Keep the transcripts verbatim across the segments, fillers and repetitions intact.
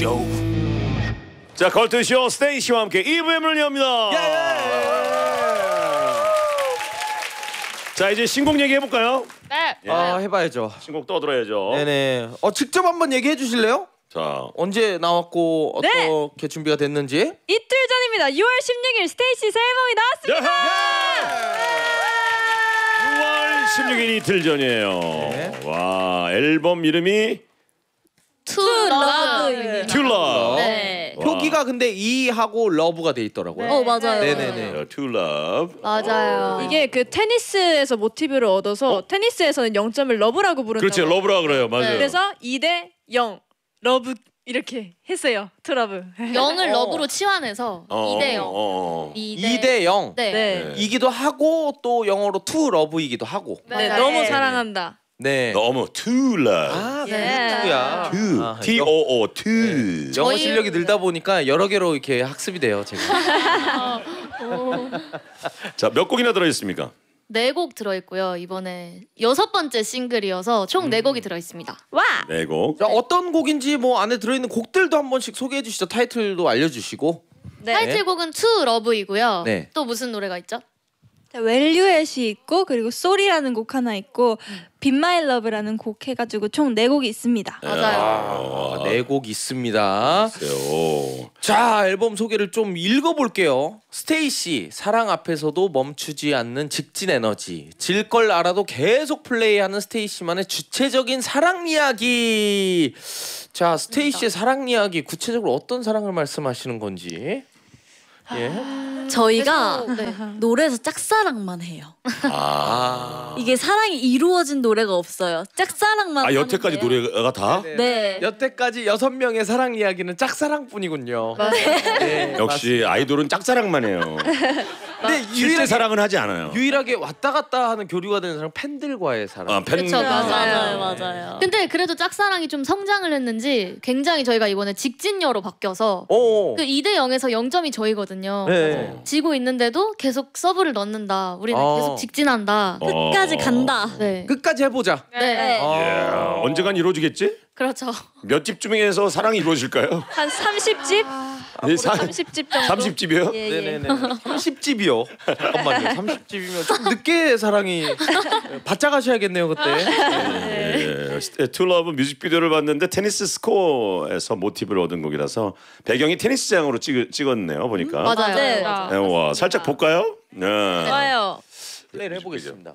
라디오. 자, 컬투쇼 스테이시와 함께 이 부의 문을 엽니다. 자, 이제 신곡 얘기해 볼까요? 네. 예. 아, 해봐야죠. 신곡 떠들어야죠. 네네. 어 직접 한번 얘기해 주실래요? 자, 언제 나왔고 어떻게 네. 준비가 됐는지? 이틀 전입니다. 유월 십육일 스테이시 새 앨범이 나왔습니다. 유월 십육일 이틀 전이에요. 네. 와, 앨범 이름이 To Love입니다. To Love. 네. 와. 표기가 근데 이하고 러브가 돼 있더라고요. 어, 맞아요. 네네네. 자, To Love. 맞아요. 이게 그 테니스에서 모티브를 얻어서 테니스에서는 영 점을 러브라고 부른다고. 그렇지, 러브라 그래요. 맞아요. 네. 그래서 이 대 영 러브 이렇게 했어요. To Love. 영을 어. 러브로 치환해서 어, 이 대 영. 어, 어. 이 대 영. 네. 네. 네. 이기도 하고 또 영어로 to love이기도 하고. 네. 맞아요. 너무 네. 사랑한다. 네. 너무 To Love. 아, 예. 그야. To. 아, T O O. To. 네. 영어 저희- 실력이 늘다 보니까 여러 개로 이렇게 학습이 돼요, 제가. 자, 몇 곡이나 들어 있습니까? 네 곡 들어있고요. 이번에 여섯 번째 싱글이어서 총 네 곡이 들어있습니다. 와. 네 곡. 자, 어떤 곡인지 뭐 안에 들어 있는 곡들도 한 번씩 소개해 주시죠. 타이틀도 알려 주시고. 네. 타이틀곡은 To Love이고요. 네. 또 무슨 노래가 있죠? 웰류엣이 있고 그리고 쏘리라는 곡 하나 있고 Be My Love라는 곡 해가지고 총 네 곡이 있습니다. 맞아요. 아, 네 곡 있습니다. 글쎄요. 자, 앨범 소개를 좀 읽어볼게요. 스테이시, 사랑 앞에서도 멈추지 않는 직진 에너지. 질 걸 알아도 계속 플레이하는 스테이시만의 주체적인 사랑 이야기. 자, 스테이시의 사랑 이야기 구체적으로 어떤 사랑을 말씀하시는 건지. 예. 저희가 그래서, 네. 노래에서 짝사랑만 해요. 아. 이게 사랑이 이루어진 노래가 없어요. 짝사랑만. 아, 여태까지 하는데요. 노래가 다? 네. 여태까지 여섯 명의 사랑 이야기는 짝사랑뿐이군요. 네, 역시 아이돌은 짝사랑만 해요. 근데 실제 유일하게, 사랑은 하지 않아요. 유일하게 왔다 갔다 하는 교류가 되는 사람 팬들과의 사랑. 아, 팬. 그쵸, 맞아요. 맞아요, 맞아요. 근데 그래도 짝사랑이 좀 성장을 했는지 굉장히 저희가 이번에 직진녀로 바뀌어서 오. 그 이 대 영에서 영 점이 저희거든요. 네. 지고 있는데도 계속 서브를 넣는다. 우리는 어. 계속 직진한다. 어. 끝까지 간다. 네. 끝까지 해보자. 네. 어. 예, 언젠간 이루어지겠지? 그렇죠. 몇 집중에서 사랑이 이루어질까요? 한 삼십 집? 네, 사- 삼십 집 정도. 삼십 집이요? 예, 예. 네네네. 삼십 집이요. 잠깐만요. 삼십 집이면 좀 늦게 사랑이 바짝 하셔야겠네요 그때. 예. To Love 뮤직비디오를 봤는데 테니스 스코어에서 모티브를 얻은 곡이라서 배경이 테니스장으로 찍, 찍었네요 보니까. 맞아요. 네. 네, 와, 살짝 볼까요? 네. 좋아요. 플레이를 해보겠습니다.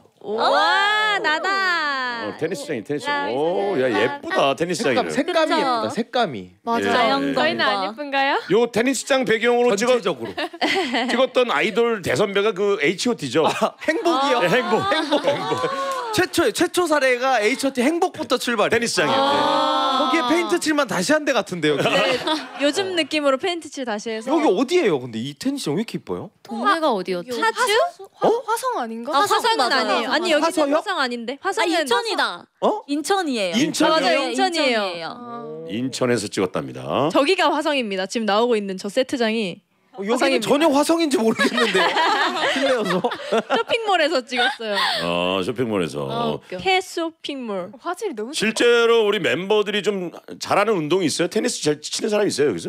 와, 나다. 어, 테니스장이 테니스장. 오, 야 예쁘다 테니스장이. 색감, 색감이 그쵸. 예쁘다. 색감이. 맞아요. 예. 저희는 안 예쁜가요? 요 테니스장 배경으로 찍어, 전체적으로. 찍었던 아이돌 대선배가 그 에이치 오 티죠. 행복이요. 네, 행복, 행복, 행복. 최초 최초 사례가 에이치 오 티 행복부터 출발. 테니스장이에요. 거기에 페인트 칠만 다시 한 대 같은데요. 여기. 네, 요즘 느낌으로 페인트 칠 다시 해서. 여기 어디예요? 근데 이 테니스장 왜 이렇게 이뻐요? 동네가 어디였지? 하주? 화성 아닌가? 아, 화성은 맞아요. 아니에요. 아니 여기 화서요? 화성 아닌데. 아, 화성은 인천이다. 어? 인천이에요. 인천이요? 맞아요, 네, 인천이에요. 인천에서 찍었답니다. 저기가 화성입니다. 지금 나오고 있는 저 세트장이 어, 여기는 화성입니다. 전혀 화성인지 모르겠는데. 실내여서. 쇼핑몰에서 찍었어요. 어, 쇼핑몰에서. 아, 웃겨. 폐쇼핑몰. 화질이 너무 실제로 우리 멤버들이 좀 잘하는 운동이 있어요? 테니스 잘 치는 사람이 있어요 여기서?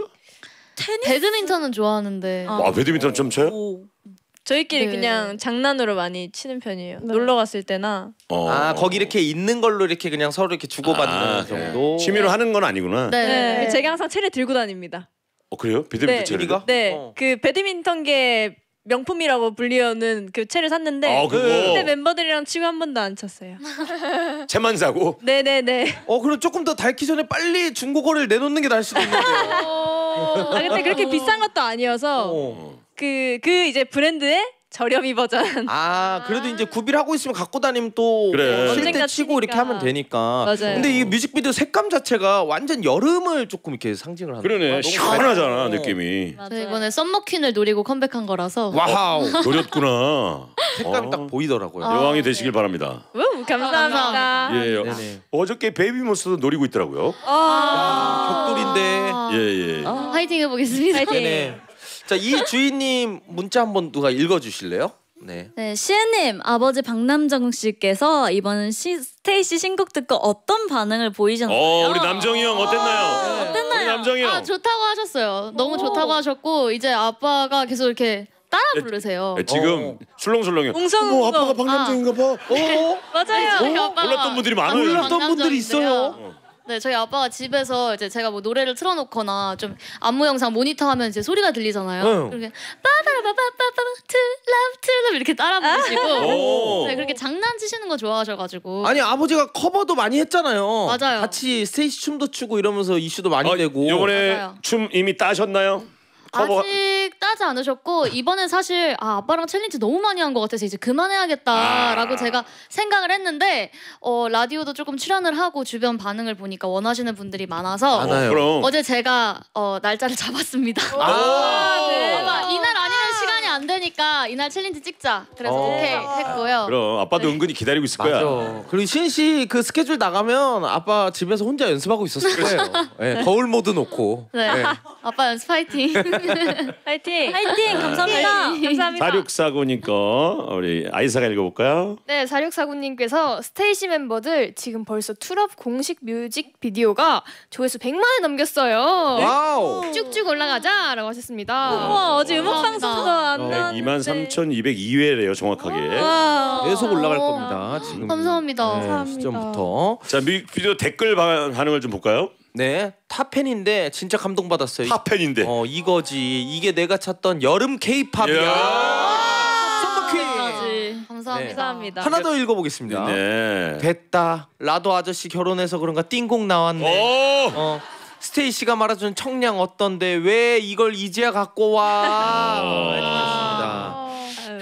배드민턴은 좋아하는데 와, 배드민턴 좀 쳐요? 오. 저희끼리 네. 그냥 장난으로 많이 치는 편이에요. 놀러 갔을 때나. 어. 아 거기 이렇게 있는 걸로 이렇게 그냥 서로 이렇게 주고받는 아, 정도. 취미로 하는 건 아니구나. 네. 네. 제가 항상 채를 들고 다닙니다. 어, 그래요? 배드민턴 네. 채를? 우리가? 네, 어. 그 배드민턴계 명품이라고 불리는 그 채를 샀는데 아, 그거? 그때 멤버들이랑 치고 한 번도 안 쳤어요. 채만 사고? 네네네. 어 그럼 조금 더 닳기 전에 빨리 중고거래를 내놓는 게 나을 수도 있는데. 아 근데 그렇게 비싼 것도 아니어서 어. 그 그 이제 브랜드의 저렴이 버전. 아 그래도 이제 구비하고 있으면 갖고 다니면 또 그래. 쉴 때 언젠가 치고 이렇게 치니까. 하면 되니까. 맞아요. 근데 이 뮤직비디오 색감 자체가 완전 여름을 조금 이렇게 상징을 하는. 그러네. 거야. 너무 시원하잖아 밝고. 느낌이. 저 이번에 썸머퀸을 노리고 컴백한 거라서 와우. 노렸구나. 색감이 어. 딱 보이더라고요. 여왕이 되시길 바랍니다. 우, 감사합니다. 예, 네네. 어저께 베이비모스도 노리고 있더라고요. 아, 격돌인데. 예, 예. 어, 화이팅 해보겠습니다. 파이팅. 네네. 자, 이 주인님 문자 한번 누가 읽어주실래요? 네. 네, 시은님 아버지 박남정 씨께서 이번 시, 스테이시 신곡 듣고 어떤 반응을 보이셨나요? 어, 우리 남정이 형 어땠나요? 어땠나요? 우리 남정이요. 아 좋다고 하셨어요. 너무 좋다고 하셨고 이제 아빠가 계속 이렇게 따라 부르세요. 네, 지금 어. 술렁술렁해요. 웅성웅성. 어머, 아빠가 박남정인가 봐. 어? 맞아요. 저희 아빠가 몰랐던 분들이 많아요. 완전 몰랐던 분들이 있어요. 박남정인데요. 네, 저희 아빠가 집에서 이제 제가 뭐 노래를 틀어놓거나 좀 안무 영상 모니터하면 이제 소리가 들리잖아요. 응. 그렇게 빠바라바바바바 트랍 트랍 이렇게 따라 부르시고 오. 네, 그렇게 장난치시는 거 좋아하셔가지고 아니 아버지가 커버도 많이 했잖아요. 맞아요. 같이 스테이시 춤도 추고 이러면서 이슈도 많이 어, 되고. 요번에 맞아요. 춤 이미 따셨나요? 커버. 아직 따지 않으셨고 이번엔 사실 아 아빠랑 챌린지 너무 많이 한 것 같아서 이제 그만해야겠다라고 아. 제가 생각을 했는데 어, 라디오도 조금 출연을 하고 주변 반응을 보니까 원하시는 분들이 많아서 많아요. 그럼 어제 제가 어, 날짜를 잡았습니다. 아, 네. 아빠 이날 아니면 시간이 안 되니까 이날 챌린지 찍자. 그래서 어. 오케이 했고요. 그럼 아빠도 은근히 기다리고 있을 거야. 맞아. 그리고 신 씨 그 스케줄 나가면 아빠 집에서 혼자 연습하고 있었을 거예요. 네, 거울 모드 놓고. 네. 네. 아빠 연습 파이팅. 파이팅. 파이팅 감사합니다. 감사합니다. 사육사구니까 우리 아이사가 읽어볼까요? 네, 사육사구님께서 스테이시 멤버들 지금 벌써 투럽 공식 뮤직비디오가 조회수 백만을 넘겼어요. 와우. 쭉쭉 올라가자라고 하셨습니다. 와 어제 음악 감사합니다. 방송도 안 어, 나왔는데. 이만 삼천이백이 회래요 정확하게. 와. 계속 올라갈 겁니다. 지금. 감사합니다. 네, 감사합니다. 시점부터. 자 뮤직비디오 댓글 반응을 좀 볼까요? 네, 탑팬인데 진짜 감동받았어요. 탑팬인데. 어 이거지. 이게 내가 찾던 여름 K-팝이야. 썸머퀸. 감사합니다. 감사합니다. 감사합니다. 하나 더 읽어보겠습니다. 네. 됐다. 라도 아저씨 결혼해서 그런가 띵곡 나왔네. 오. 어 스테이시가 말해준 청량 어떤데 왜 이걸 이제야 갖고 와? 어. 해주셨습니다.